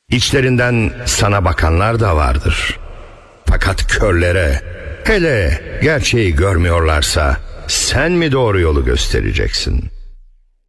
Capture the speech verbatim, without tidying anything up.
İçlerinden sana bakanlar da vardır. Fakat körlere, hele gerçeği görmüyorlarsa sen mi doğru yolu göstereceksin?